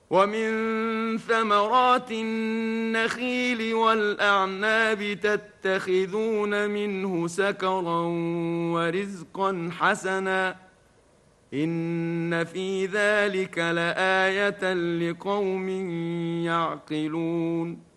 ومن ثمرات النخيل والأعناب تتخذون منه سكرا ورزقا حسنا إن في ذلك لآية لقوم يعقلون